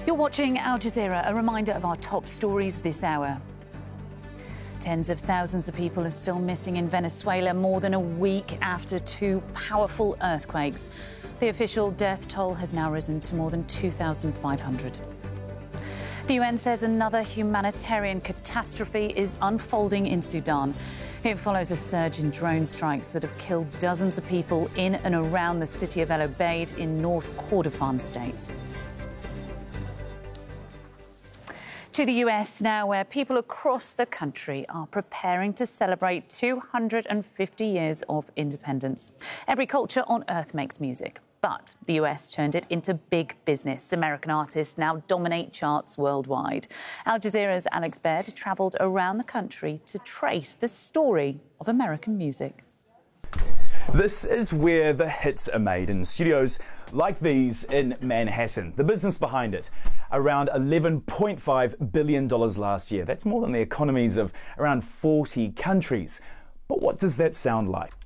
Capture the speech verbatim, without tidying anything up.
You're watching Al Jazeera, a reminder of our top stories this hour. Tens of thousands of people are still missing in Venezuela more than a week after two powerful earthquakes. The official death toll has now risen to more than two thousand five hundred. The U N says another humanitarian catastrophe is unfolding in Sudan. It follows a surge in drone strikes that have killed dozens of people in and around the city of El Obeid in North Kordofan state. To the U S now, where people across the country are preparing to celebrate two hundred fifty years of independence. Every culture on earth makes music, but the U S turned it into big business. American artists now dominate charts worldwide. Al Jazeera's Alex Baird travelled around the country to trace the story of American music. This is where the hits are made, in studios like these in Manhattan. The business behind it, around eleven point five billion dollars last year. That's more than the economies of around forty countries. But what does that sound like?